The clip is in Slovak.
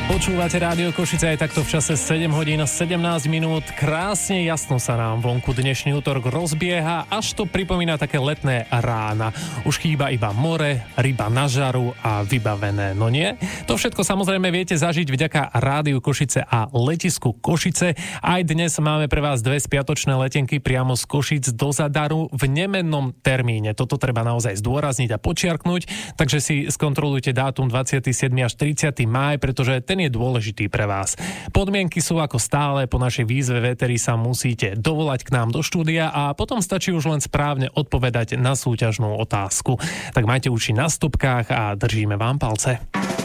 Počúvate Rádio Košice aj takto v čase 7 hodín 17 minút. Krásne jasno sa nám vonku dnešný útorok rozbieha, až to pripomína také letné rána. Už chýba iba more, ryba na žaru a vybavené, no nie? To všetko samozrejme viete zažiť vďaka Rádiu Košice a letisku Košice. Aj dnes máme pre vás dve spiatočné letenky priamo z Košic do Zadaru v nemennom termíne. Toto treba naozaj zdôrazniť a počiarknúť, takže si skontrolujte dátum 27. až 30. máj, pretože ten je dôležitý pre vás. Podmienky sú ako stále, po našej výzve Véteri sa musíte dovolať k nám do štúdia a potom stačí už len správne odpovedať na súťažnú otázku. Tak majte uši na stopkách a držíme vám palce.